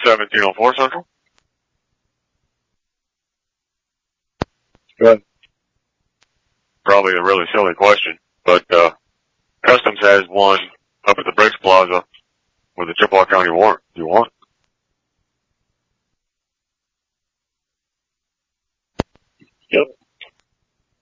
1704 Central? Good. Probably a really silly question, but, Customs has one up at the Bricks Plaza with a Chippewa County warrant. Do you want? Yep.